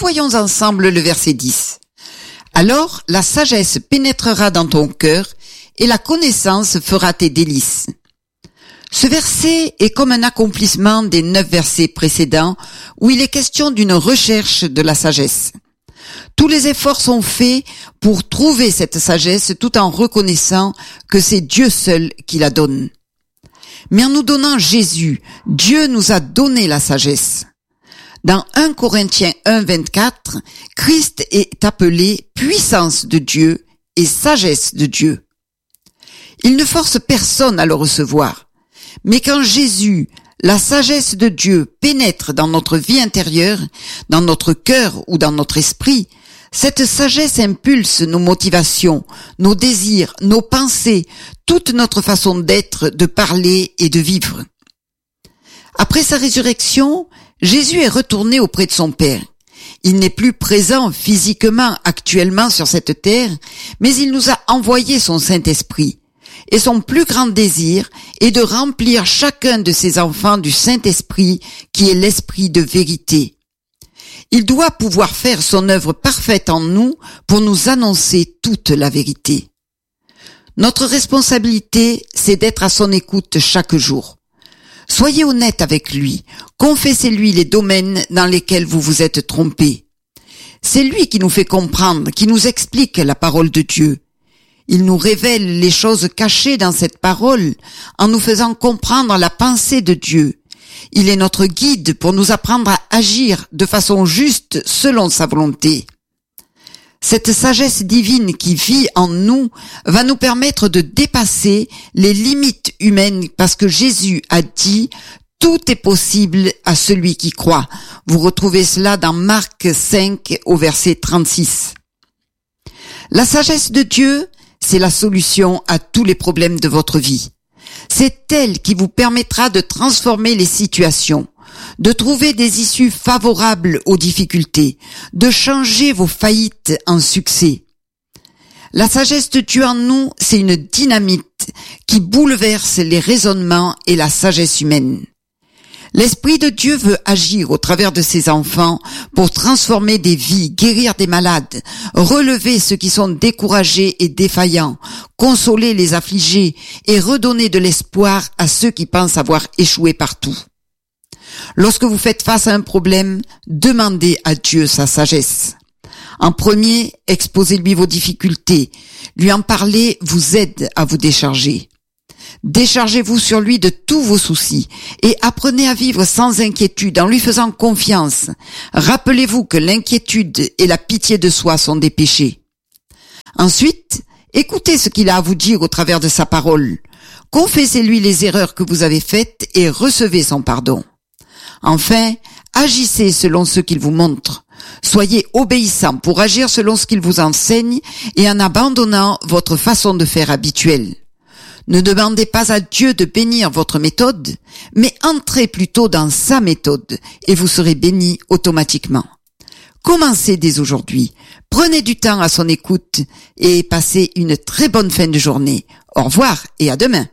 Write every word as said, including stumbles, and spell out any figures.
Revoyons ensemble le verset dix. Alors la sagesse pénétrera dans ton cœur et la connaissance fera tes délices. Ce verset est comme un accomplissement des neuf versets précédents où il est question d'une recherche de la sagesse. Tous les efforts sont faits pour trouver cette sagesse tout en reconnaissant que c'est Dieu seul qui la donne. Mais en nous donnant Jésus, Dieu nous a donné la sagesse. Dans un Corinthiens un, vingt-quatre, Christ est appelé puissance de Dieu et sagesse de Dieu. Il ne force personne à le recevoir. Mais quand Jésus, la sagesse de Dieu, pénètre dans notre vie intérieure, dans notre cœur ou dans notre esprit, cette sagesse impulse nos motivations, nos désirs, nos pensées, toute notre façon d'être, de parler et de vivre. Après sa résurrection, Jésus est retourné auprès de son Père. Il n'est plus présent physiquement actuellement sur cette terre, mais il nous a envoyé son Saint-Esprit. Et son plus grand désir est de remplir chacun de ses enfants du Saint-Esprit, qui est l'Esprit de vérité. Il doit pouvoir faire son œuvre parfaite en nous pour nous annoncer toute la vérité. Notre responsabilité, c'est d'être à son écoute chaque jour. Soyez honnête avec lui, confessez-lui les domaines dans lesquels vous vous êtes trompés. C'est lui qui nous fait comprendre, qui nous explique la parole de Dieu. Il nous révèle les choses cachées dans cette parole en nous faisant comprendre la pensée de Dieu. Il est notre guide pour nous apprendre à agir de façon juste selon sa volonté. Cette sagesse divine qui vit en nous va nous permettre de dépasser les limites humaines parce que Jésus a dit « Tout est possible à celui qui croit ». Vous retrouvez cela dans Marc cinq au verset trente-six. La sagesse de Dieu, c'est la solution à tous les problèmes de votre vie. C'est elle qui vous permettra de transformer les situations, de trouver des issues favorables aux difficultés, de changer vos faillites en succès. La sagesse de Dieu en nous, c'est une dynamite qui bouleverse les raisonnements et la sagesse humaine. L'Esprit de Dieu veut agir au travers de ses enfants pour transformer des vies, guérir des malades, relever ceux qui sont découragés et défaillants, consoler les affligés et redonner de l'espoir à ceux qui pensent avoir échoué partout. Lorsque vous faites face à un problème, demandez à Dieu sa sagesse. En premier, exposez-lui vos difficultés. Lui en parler vous aide à vous décharger. Déchargez-vous sur lui de tous vos soucis et apprenez à vivre sans inquiétude en lui faisant confiance. Rappelez-vous que l'inquiétude et la pitié de soi sont des péchés. Ensuite, écoutez ce qu'il a à vous dire au travers de sa parole. Confessez-lui les erreurs que vous avez faites et recevez son pardon. Enfin, agissez selon ce qu'il vous montre. Soyez obéissants pour agir selon ce qu'il vous enseigne et en abandonnant votre façon de faire habituelle. Ne demandez pas à Dieu de bénir votre méthode, mais entrez plutôt dans sa méthode et vous serez bénis automatiquement. Commencez dès aujourd'hui. Prenez du temps à son écoute et passez une très bonne fin de journée. Au revoir et à demain.